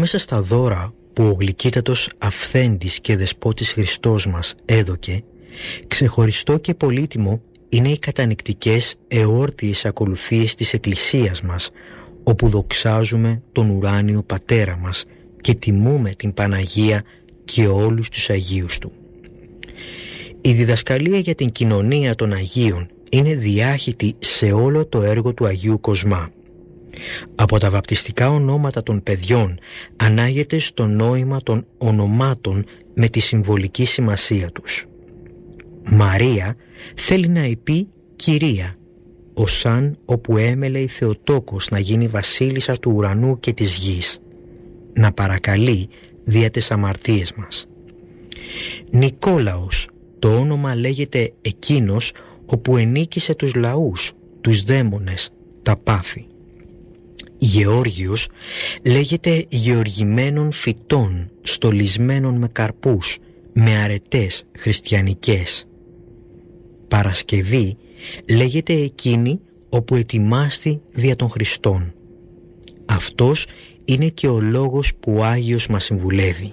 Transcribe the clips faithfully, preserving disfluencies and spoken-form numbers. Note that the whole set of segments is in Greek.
ανάμεσα στα δώρα που ο γλυκύτατος αυθέντης και δεσπότης Χριστός μας έδωκε, ξεχωριστό και πολύτιμο είναι οι κατανυκτικές εόρτιες ακολουθίες της Εκκλησίας μας, όπου δοξάζουμε τον ουράνιο Πατέρα μας και τιμούμε την Παναγία και όλους τους Αγίους Του. Η διδασκαλία για την κοινωνία των Αγίων είναι διάχυτη σε όλο το έργο του Αγίου Κοσμά. Από τα βαπτιστικά ονόματα των παιδιών ανάγεται στο νόημα των ονομάτων με τη συμβολική σημασία τους. Μαρία θέλει να πει Κυρία, οσάν όπου έμελε η Θεοτόκος να γίνει βασίλισσα του ουρανού και της γης, να παρακαλεί δια τις αμαρτίες μας. Νικόλαος, το όνομα λέγεται εκείνος όπου ενίκησε τους λαούς, τους δαίμονες, τα πάθη. Γεώργιος λέγεται γεωργημένων φυτών, στολισμένων με καρπούς, με αρετές χριστιανικές. Παρασκευή λέγεται εκείνη όπου ετοιμάστη δια των Χριστών. Αυτός είναι και ο λόγος που ο Άγιος μας συμβουλεύει.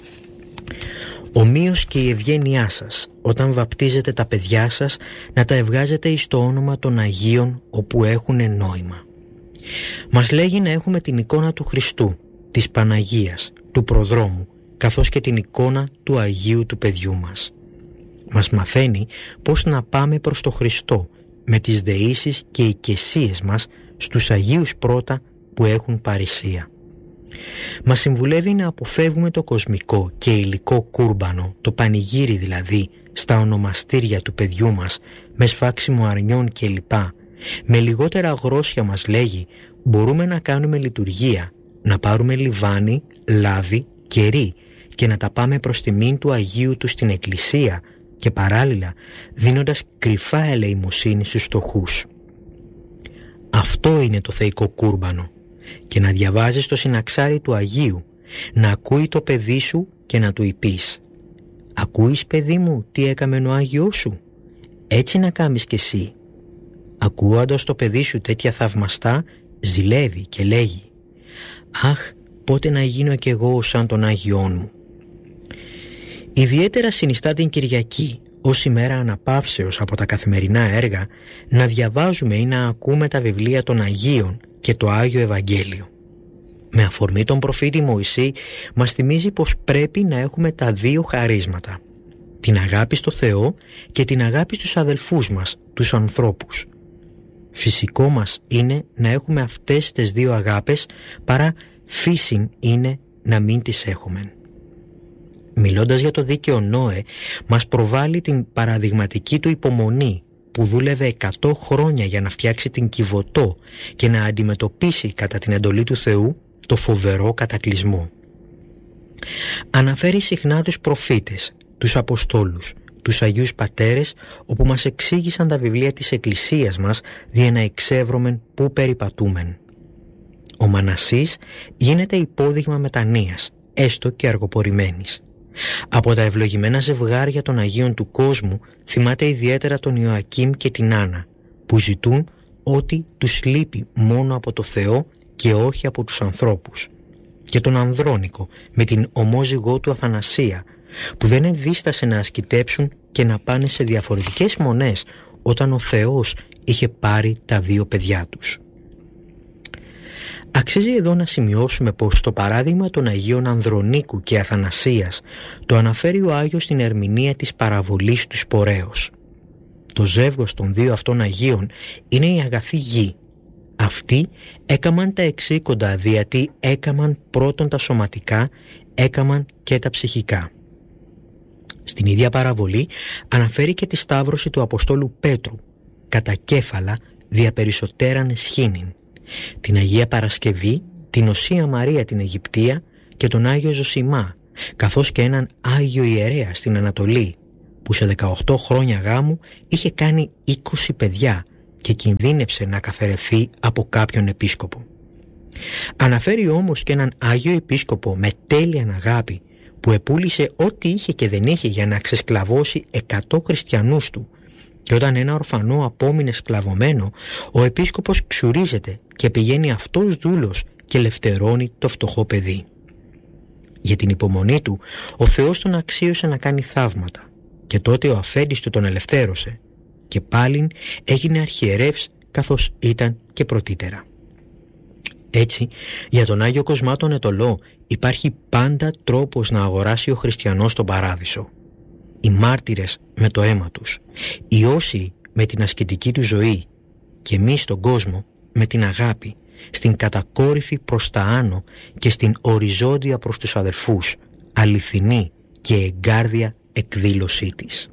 Ομοίως και η ευγένειά σας, όταν βαπτίζετε τα παιδιά σας, να τα ευγάζετε εις το όνομα των Αγίων όπου έχουν νόημα. Μας λέγει να έχουμε την εικόνα του Χριστού, της Παναγίας, του προδρόμου, καθώς και την εικόνα του Αγίου του παιδιού μας. Μας μαθαίνει πώς να πάμε προς το Χριστό με τις δεήσεις και οικεσίες μας στους Αγίους πρώτα που έχουν παρησία. Μας συμβουλεύει να αποφεύγουμε το κοσμικό και υλικό κούρμπανο, το πανηγύρι δηλαδή, στα ονομαστήρια του παιδιού μας, με σφάξιμο αρνιών κλπ. Με λιγότερα αγρόσια μας λέγει μπορούμε να κάνουμε λειτουργία, να πάρουμε λιβάνι, λάδι, κερί και να τα πάμε προς τιμήν του Αγίου του στην Εκκλησία και παράλληλα δίνοντας κρυφά ελεημοσύνη στους φτωχούς. Αυτό είναι το θεϊκό κούρμπανο, και να διαβάζεις το συναξάρι του Αγίου, να ακούει το παιδί σου και να του υπείς «Ακούεις, παιδί μου, τι έκαμε ο Άγιος σου? Έτσι να κάνεις κι εσύ». Ακούοντας το παιδί σου τέτοια θαυμαστά, ζηλεύει και λέγει «Αχ, πότε να γίνω κι εγώ σαν τον Άγιόν μου». Ιδιαίτερα συνιστά την Κυριακή, ως ημέρα αναπαύσεως από τα καθημερινά έργα, να διαβάζουμε ή να ακούμε τα βιβλία των Αγίων και το Άγιο Ευαγγέλιο. Με αφορμή τον προφήτη Μωυσή μας θυμίζει πως πρέπει να έχουμε τα δύο χαρίσματα, την αγάπη στο Θεό και την αγάπη στους αδελφούς μας, τους ανθρώπους. Φυσικό μας είναι να έχουμε αυτές τις δύο αγάπες, παρά φύσιν είναι να μην τις έχουμε. Μιλώντας για το δίκαιο Νόε, μας προβάλλει την παραδειγματική του υπομονή που δούλευε εκατό χρόνια για να φτιάξει την Κιβωτό και να αντιμετωπίσει κατά την εντολή του Θεού το φοβερό κατακλυσμό. Αναφέρει συχνά τους προφήτες, τους Αποστόλους, τους Αγίους Πατέρες, όπου μας εξήγησαν τα βιβλία της Εκκλησίας μας για να εξεύρωμεν πού περιπατούμεν. Ο Μανασής γίνεται υπόδειγμα μετανοίας, έστω και αργοπορημένης. Από τα ευλογημένα ζευγάρια των Αγίων του κόσμου θυμάται ιδιαίτερα τον Ιωακήμ και την Άννα, που ζητούν ό,τι τους λείπει μόνο από το Θεό και όχι από τους ανθρώπους, και τον Ανδρώνικο με την ομόζυγό του Αθανασία, που δεν ενδίστασε να ασκητέψουν και να πάνε σε διαφορετικές μονές όταν ο Θεός είχε πάρει τα δύο παιδιά τους. Αξίζει εδώ να σημειώσουμε πως το παράδειγμα των Αγίων Ανδρονίκου και Αθανασίας το αναφέρει ο Άγιος στην ερμηνεία της παραβολής του Σπορέως. Το ζεύγος των δύο αυτών Αγίων είναι η αγαθή γη. Αυτοί έκαμαν τα εξήκοντα, διότι έκαμαν πρώτον τα σωματικά, έκαμαν και τα ψυχικά. Στην ίδια παραβολή αναφέρει και τη σταύρωση του Αποστόλου Πέτρου, κατά κέφαλα δια περισσότεραν σχήνην, την Αγία Παρασκευή, την Οσία Μαρία την Αιγυπτία και τον Άγιο Ζωσιμά, καθώς και έναν Άγιο Ιερέα στην Ανατολή, που σε δεκαοκτώ χρόνια γάμου είχε κάνει είκοσι παιδιά και κινδύνεψε να καθαιρεθεί από κάποιον επίσκοπο. Αναφέρει όμως και έναν Άγιο Επίσκοπο με τέλεια αγάπη, που επούλησε ό,τι είχε και δεν είχε για να ξεσκλαβώσει εκατό χριστιανούς του, και όταν ένα ορφανό απόμεινε σκλαβωμένο, ο επίσκοπος ξουρίζεται και πηγαίνει αυτός δούλος και ελευθερώνει το φτωχό παιδί. Για την υπομονή του, ο Θεός τον αξίωσε να κάνει θαύματα και τότε ο αφέντης του τον ελευθέρωσε και πάλιν έγινε αρχιερεύς καθώς ήταν και πρωτήτερα. Έτσι, για τον Άγιο Κοσμά τον Αιτωλό υπάρχει πάντα τρόπος να αγοράσει ο χριστιανός τον παράδεισο. Οι μάρτυρες με το αίμα τους, οι όσοι με την ασκητική του ζωή και εμείς στον κόσμο με την αγάπη, στην κατακόρυφη προς τα άνω και στην οριζόντια προς τους αδερφούς, αληθινή και εγκάρδια εκδήλωσή της.